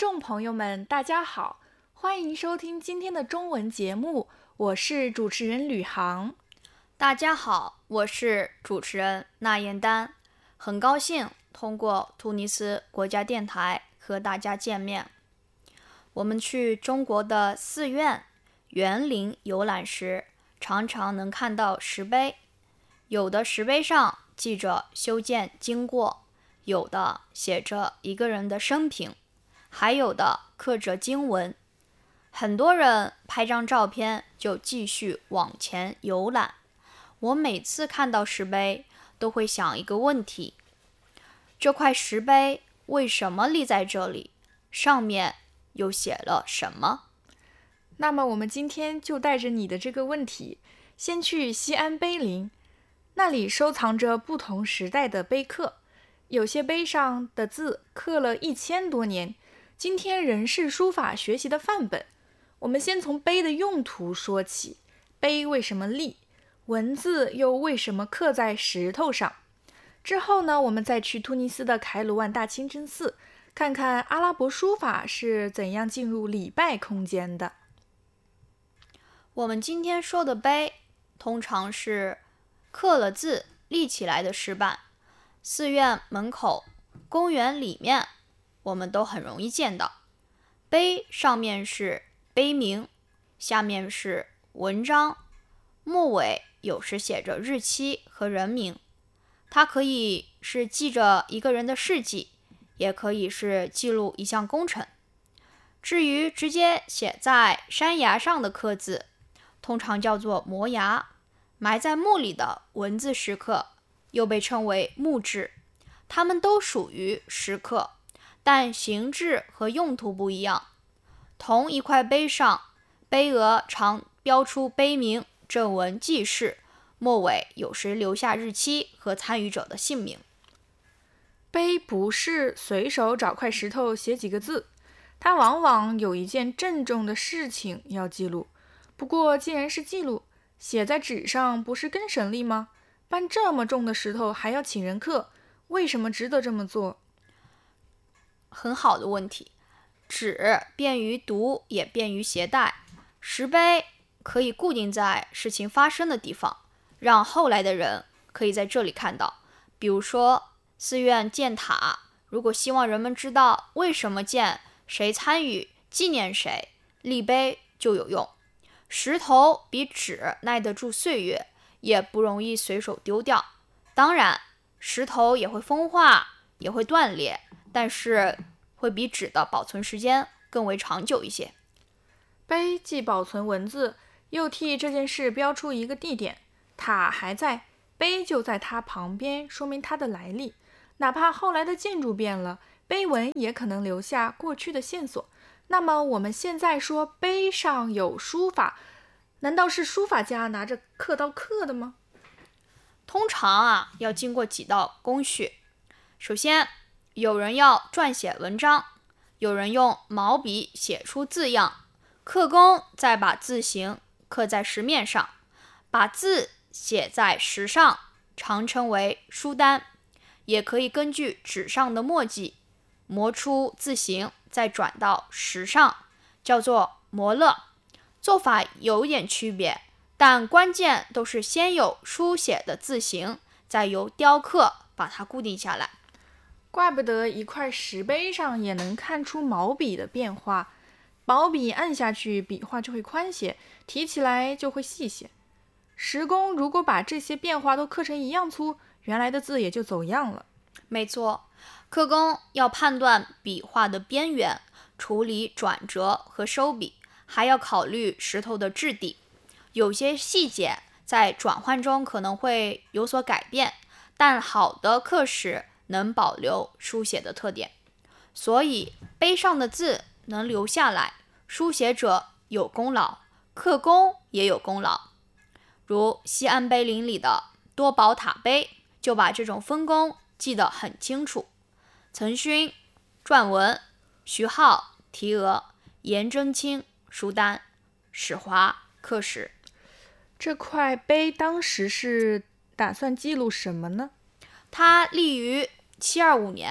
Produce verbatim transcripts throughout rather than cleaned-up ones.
众朋友们，大家好，欢迎收听今天的中文节目，我是主持人吕航。 大家好，我是主持人那燕丹，很高兴通过突尼斯国家电台和大家见面。我们去中国的寺院、园林游览时，常常能看到石碑，有的石碑上记着修建经过，有的写着一个人的生平，还有的刻着经文。很多人拍张照片就继续往前游览。我每次看到石碑都会想一个问题：这块石碑为什么立在这里？上面又写了什么？ 那么我们今天就带着你的这个问题，先去西安碑林，那里收藏着不同时代的碑刻，有些碑上的字刻了一千多年，今天仍是书法学习的范本。我们先从碑的用途说起，碑为什么立？文字又为什么刻在石头上？之后呢，我们再去突尼斯的凯鲁万大清真寺，看看阿拉伯书法是怎样进入礼拜空间的。 我们今天说的碑，通常是刻了字立起来的石板，寺院门口、公园里面，我们都很容易见到。碑上面是碑名，下面是文章，末尾有时写着日期和人名。它可以是记着一个人的事迹，也可以是记录一项工程。至于直接写在山崖上的刻字，通常叫做摩崖，埋在墓里的文字石刻又被称为墓志，它们都属于石刻，但形制和用途不一样。同一块碑上，碑额常标出碑名、正文记事，末尾有时留下日期和参与者的姓名。 碑不是随手找块石头写几个字，它往往有一件郑重的事情要记录。不过既然是记录，写在纸上不是更省力吗？搬这么重的石头还要请人刻，为什么值得这么做？ 很好的问题。纸便于读，也便于携带。石碑可以固定在事情发生的地方，让后来的人可以在这里看到。比如说寺院建塔，如果希望人们知道为什么建，谁参与，纪念谁，立碑就有用。石头比纸耐得住岁月，也不容易随手丢掉。当然，石头也会风化，也会断裂，但是会比纸的保存时间更为长久一些。 碑既保存文字，又替这件事标出一个地点，塔还在，碑就在它旁边，说明它的来历。哪怕后来的建筑变了，碑文也可能留下过去的线索。那么我们现在说碑上有书法，难道是书法家拿着刻刀刻的吗？ 通常啊，要经过几道工序。首先，有人要撰写文章，有人用毛笔写出字样，刻工再把字形刻在石面上，把字写在石上，常称为书单。也可以根据纸上的墨迹磨出字形，再转到石上，叫做磨勒。做法有点区别，但关键都是先有书写的字形，再由雕刻把它固定下来。 怪不得一块石碑上也能看出毛笔的变化，毛笔按下去笔画就会宽些，提起来就会细些。石工如果把这些变化都刻成一样粗，原来的字也就走样了。 没错，刻工要判断笔画的边缘，处理转折和收笔，还要考虑石头的质地。有些细节在转换中可能会有所改变，但好的刻石能保留书写的特点。所以碑上的字能留下来，书写者有功劳，刻工也有功劳。如西安碑林里的多宝塔碑就把这种分工记得很清楚。岑勋撰文，徐浩题额，颜真卿书单，史华刻石。 这块碑当时是打算记录什么呢？ 它立于七二五年，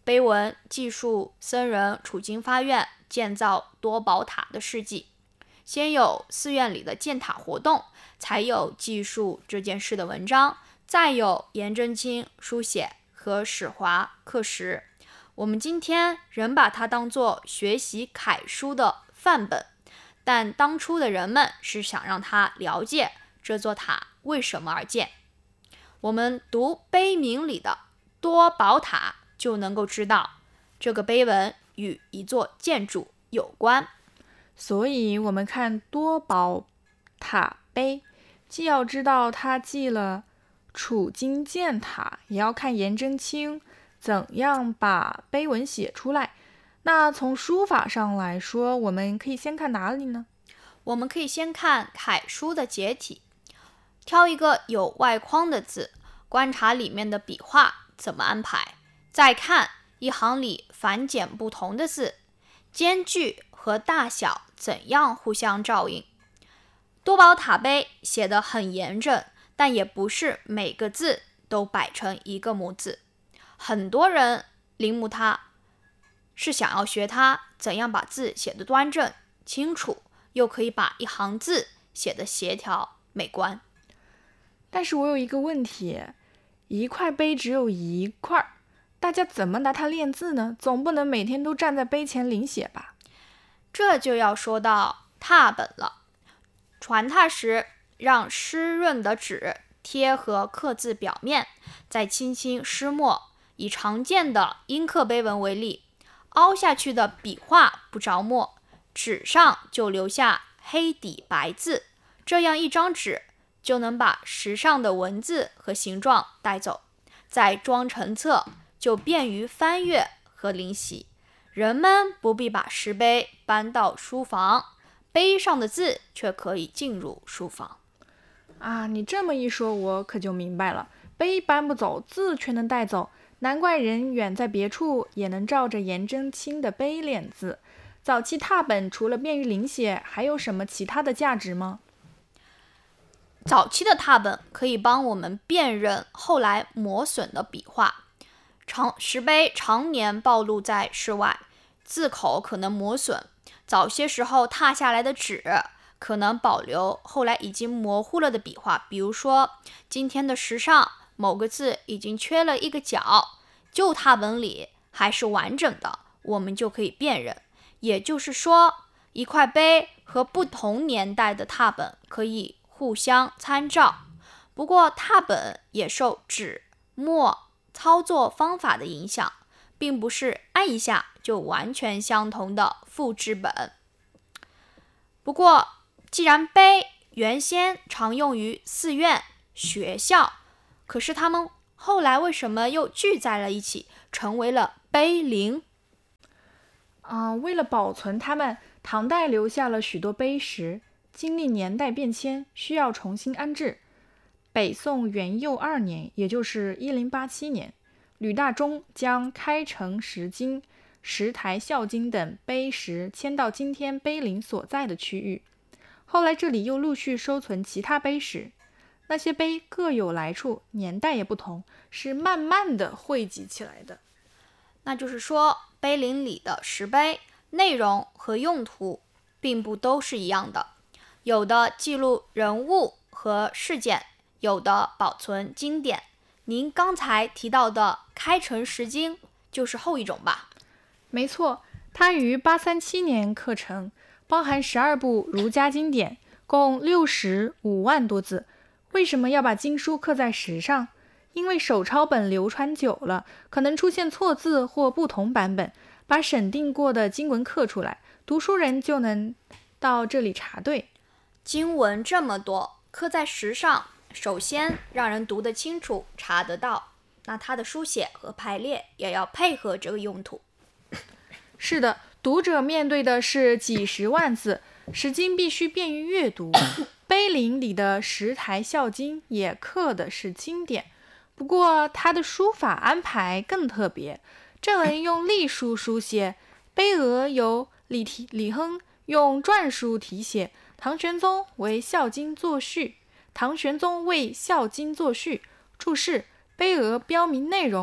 碑文记述僧人处经发愿建造多宝塔的事迹。先有寺院里的建塔活动，才有记述这件事的文章，再有颜真卿书写和史华刻石。我们今天仍把它当作学习楷书的范本，但当初的人们是想让他了解这座塔为什么而建。我们读碑名里的多宝塔，就能够知道这个碑文与一座建筑有关。 所以我们看多宝塔碑，既要知道他记了处经建塔，也要看颜真卿怎样把碑文写出来。那从书法上来说，我们可以先看哪里呢？ 我们可以先看楷书的结体，挑一个有外框的字，观察里面的笔画怎么安排，再看一行里繁简不同的字，间距和大小怎样互相照应。多宝塔碑写得很严整，但也不是每个字都摆成一个模字。很多人临摹它，是想要学它怎样把字写得端正清楚，又可以把一行字写得协调美观。 但是我有一个问题，一块碑只有一块，大家怎么拿它练字呢？总不能每天都站在碑前临写吧？ 这就要说到拓本了。传拓时，让湿润的纸贴合刻字表面，再轻轻施墨。以常见的阴刻碑文为例，凹下去的笔画不着墨，纸上就留下黑底白字，这样一张纸就能把石上的文字和形状带走，再装成册，就便于翻阅和临习。人们不必把石碑搬到书房，碑上的字却可以进入书房。 啊，你这么一说，我可就明白了，碑搬不走，字却能带走，难怪人远在别处也能照着颜真卿的碑练字。早期拓本除了便于临写，还有什么其他的价值吗？ 早期的拓本可以帮我们辨认后来磨损的笔画。长石碑常年暴露在室外，字口可能磨损，早些时候拓下来的纸可能保留后来已经模糊了的笔画，比如说今天的石上某个字已经缺了一个角，旧拓本里还是完整的，我们就可以辨认。也就是说，一块碑和不同年代的拓本可以互相参照。不过拓本也受纸墨操作方法的影响，并不是按一下就完全相同的复制本。不过既然碑原先常用于寺院、学校，可是它们后来为什么又聚在了一起，成为了碑林？ 啊、呃，为了保存它们，唐代留下了许多碑石，经历年代变迁，需要重新安置。北宋元佑二年，也就是一零八七年，吕大中将开成石经、石台孝经等碑石迁到今天碑林所在的区域。后来这里又陆续收存其他碑石，那些碑各有来处，年代也不同，是慢慢的汇集起来的。 那就是说，碑林里的石碑内容和用途并不都是一样的，有的记录人物和事件，有的保存经典。您刚才提到的开成石经就是后一种吧？ 没错，它于八三七年刻成，包含十二部儒家经典，共六十五万多字。为什么要把经书刻在石上？因为手抄本流传久了，可能出现错字或不同版本，把审定过的经文刻出来，读书人就能到这里查对。 经文这么多，刻在石上，首先让人读得清楚，查得到，那它的书写和排列也要配合这个用途。 是的，读者面对的是几十万字，石经必须便于阅读。碑林里的石台孝经也刻的是经典，不过它的书法安排更特别，正文用隶书书写，碑额由李题李亨用篆书题写，唐玄宗为孝经作序，唐玄宗为孝经作序，注释碑额标明内容，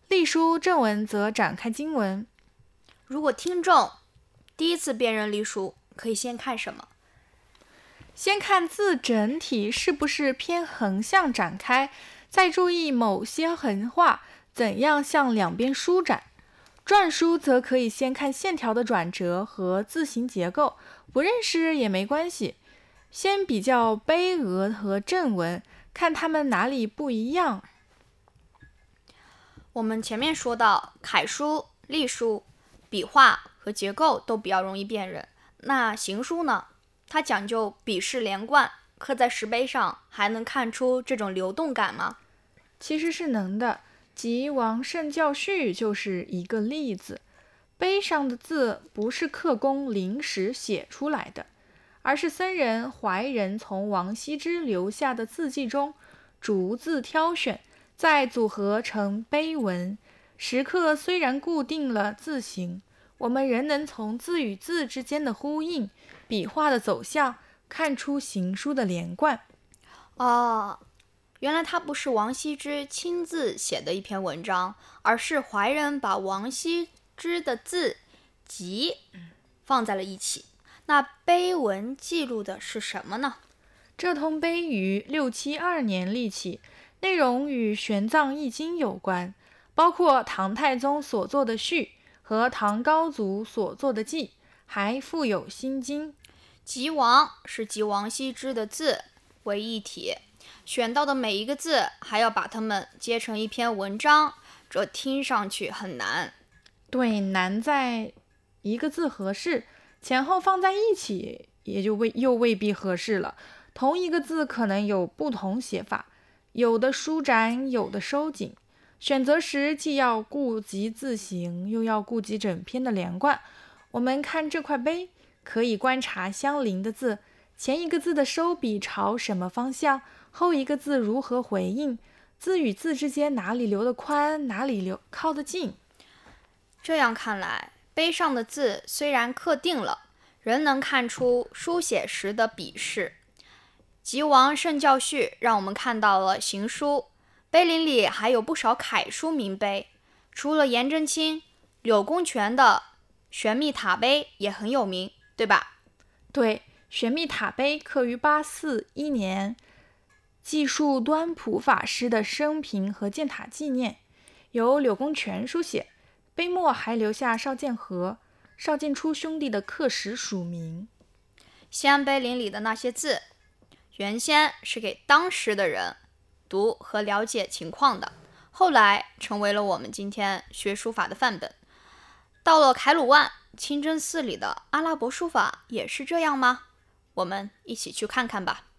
隶书正文则展开经文。 如果听众第一次辨认隶书，可以先看什么？ 先看字整体是不是偏横向展开，再注意某些横画怎样向两边舒展。篆书则可以先看线条的转折和字形结构，不认识也没关系。先比较碑额和正文，看它们哪里不一样。 我们前面说到，楷书、隶书、笔画和结构都比较容易辨认。那行书呢？它讲究笔势连贯，刻在石碑上还能看出这种流动感吗？ 其实是能的，即王圣教序就是一个例子。碑上的字不是刻工临时写出来的，而是僧人怀仁从王羲之留下的字迹中逐字挑选，再组合成碑文。石刻虽然固定了字形，我们仍能从字与字之间的呼应、笔画的走向，看出行书的连贯。 哦，原来它不是王羲之亲自写的一篇文章，而是怀仁把王羲之的字集放在了一起。那碑文记录的是什么呢？ 这通碑于六七二年立起，内容与玄奘易经有关，包括唐太宗所作的序和唐高祖所作的记，还附有心经。 集王是集王羲之的字为一体，选到的每一个字还要把它们接成一篇文章，这听上去很难。 对，难在一个字合适，前后放在一起也就未又未必合适了。同一个字可能有不同写法，有的舒展，有的收紧。选择时既要顾及字形，又要顾及整篇的连贯。我们看这块碑，可以观察相邻的字，前一个字的收笔朝什么方向，后一个字如何回应，字与字之间哪里留得宽，哪里留靠得近。 这样看来，碑上的字虽然刻定了，仍能看出书写时的笔势。集王圣教序让我们看到了行书，碑林里还有不少楷书名碑，除了颜真卿、柳公权的玄秘塔碑也很有名，对吧？ 对，玄秘塔碑刻于八四一年，记述端普法师的生平和建塔纪念，由柳公权书写，碑末还留下邵建和、邵建初兄弟的刻石署名。 西安碑林里的那些字，原先是给当时的人读和了解情况的，后来成为了我们今天学书法的范本。到了凯鲁万、清真寺里的阿拉伯书法也是这样吗？我们一起去看看吧。